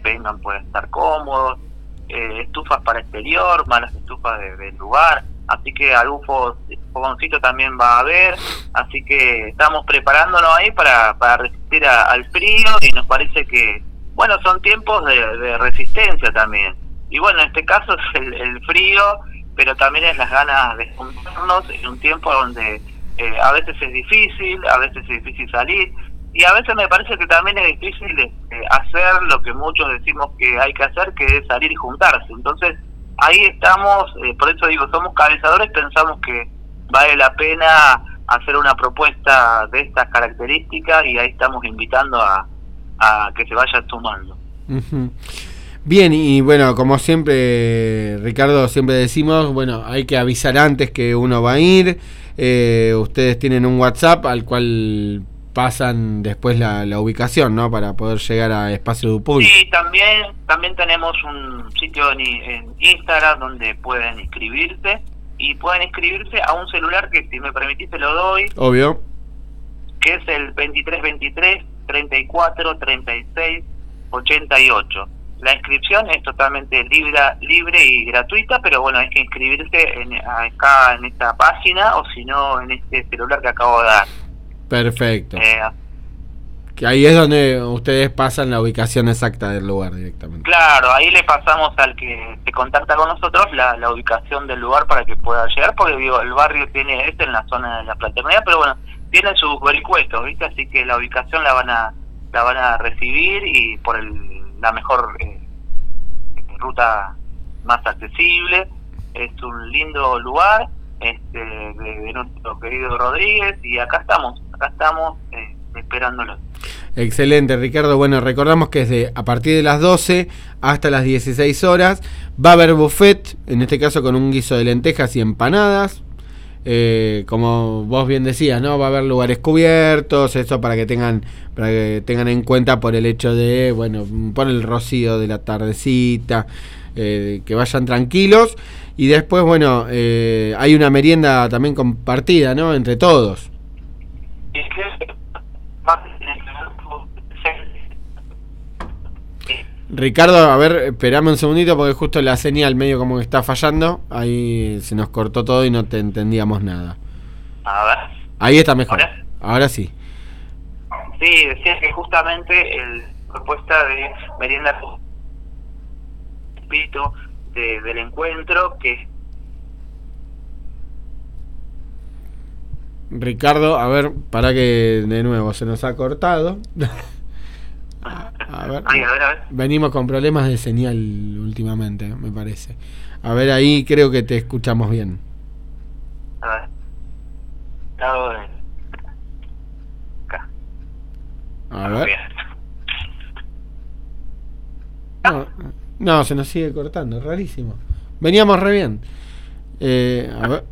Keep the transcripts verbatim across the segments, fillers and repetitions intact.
vengan pueden estar cómodos, eh, estufas para exterior, más las estufas de, del lugar, así que algún fogoncito también va a haber, así que estamos preparándonos ahí para, para resistir a, al frío, y nos parece que, bueno, son tiempos de, de resistencia también, y bueno, en este caso es el, el frío, pero también es las ganas de juntarnos en un tiempo donde eh, a veces es difícil, a veces es difícil salir, y a veces me parece que también es difícil eh, hacer lo que muchos decimos que hay que hacer, que es salir y juntarse. Entonces ahí estamos, eh, por eso digo, somos cabezadores, pensamos que vale la pena hacer una propuesta de estas características, y ahí estamos invitando a, a que se vayan sumando. Uh-huh. Bien, y bueno, como siempre, Ricardo, siempre decimos, bueno, hay que avisar antes que uno va a ir. Eh, ustedes tienen un WhatsApp al cual pasan después la, la ubicación, ¿no? Para poder llegar a Espacio Dupul. Sí, también también tenemos un sitio en, en Instagram donde pueden inscribirse, y pueden inscribirse a un celular que, si me permitís, te lo doy. Obvio. Que es el veintitrés veintitrés, treinta y cuatro, treinta y seis, ochenta y ocho. La inscripción es totalmente libre, libre y gratuita, pero bueno, hay que inscribirse en, acá en esta página, o si no, en este celular que acabo de dar. Perfecto. Eh, que ahí es donde ustedes pasan la ubicación exacta del lugar directamente. Claro, ahí le pasamos al que se contacta con nosotros la, la ubicación del lugar para que pueda llegar, porque digo, el barrio tiene este en la zona de la Fraternidad, pero bueno, tiene sus vericuetos, ¿viste? Así que la ubicación la van a la van a recibir, y por el la mejor eh, ruta más accesible. Es un lindo lugar, este, de, de nuestro querido Rodríguez, y acá estamos, acá estamos eh, esperándolo. Excelente, Ricardo. Bueno, recordamos que es de a partir de las doce hasta las dieciséis horas. Va a haber buffet, en este caso con un guiso de lentejas y empanadas. Eh, como vos bien decías, ¿no? Va a haber lugares cubiertos, eso para que tengan para que tengan en cuenta por el hecho de, bueno, por el rocío de la tardecita, eh, que vayan tranquilos. Y después, bueno, eh, hay una merienda también compartida, ¿no? Entre todos. Ricardo, a ver, esperame un segundito porque justo la señal medio como que está fallando. Ahí se nos cortó todo y no te entendíamos nada. A ver. Ahí está mejor. ¿Ahora? Ahora sí. Sí, decía que justamente el propuesta de merienda espíritu de, del encuentro, que Ricardo, a ver, para que de nuevo se nos ha cortado. A ver, Ay, a ver, a ver. Venimos con problemas de señal últimamente, me parece. A ver, ahí creo que te escuchamos bien. A ver. A ver. Acá. A ver. No, no, se nos sigue cortando, rarísimo. Veníamos re bien. Eh, a ver.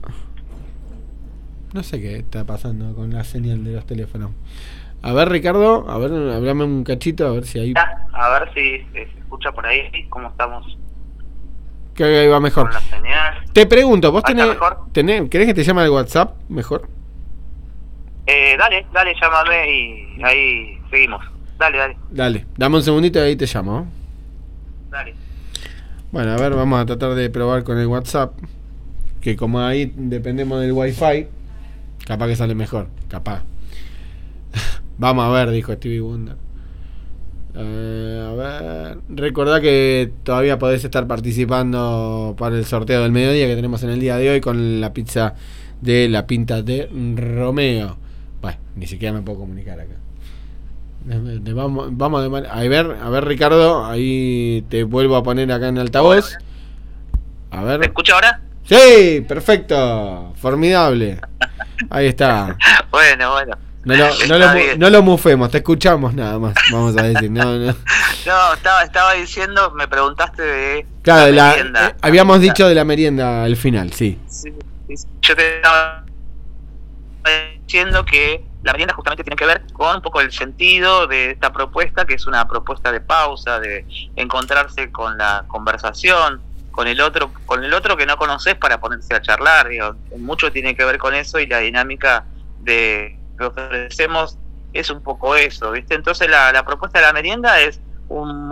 No sé qué está pasando con la señal de los teléfonos. A ver, Ricardo, a ver, hablame un cachito, a ver si ahí... A ver si se escucha por ahí, cómo estamos. Que ahí va mejor. Con la señal. Te pregunto, ¿vos ¿Ahí tenés, está mejor? tenés, querés que te llame al WhatsApp mejor? Eh, dale, dale, llámame y ahí seguimos. Dale, dale. Dale, dame un segundito y ahí te llamo. ¿eh? Dale. Bueno, a ver, vamos a tratar de probar con el WhatsApp. Que como ahí dependemos del Wi-Fi, capaz que sale mejor, capaz. Vamos a ver, dijo Stevie Wonder. Eh, a ver, recordá que todavía podés estar participando para el sorteo del mediodía que tenemos en el día de hoy con la pizza de la Pinta de Romeo. Bueno, ni siquiera me puedo comunicar acá. De, de, vamos, vamos de man- a ver, a ver, Ricardo, ahí te vuelvo a poner acá en altavoz. A ver. ¿Me escucha ahora? Sí, perfecto, formidable. Ahí está. Bueno, bueno. No lo, no, lo, no lo mufemos, te escuchamos nada más, vamos a decir. No, no. No, estaba, estaba diciendo, me preguntaste de Claro, la la, merienda. eh, habíamos dicho de la merienda al final, sí. Sí, sí. Yo te estaba diciendo que la merienda justamente tiene que ver con un poco el sentido de esta propuesta, que es una propuesta de pausa, de encontrarse con la conversación, con el otro, con el otro que no conoces para ponerse a charlar. Digo, mucho tiene que ver con eso, y la dinámica de que ofrecemos es un poco eso, ¿viste? Entonces la, la propuesta de la merienda es un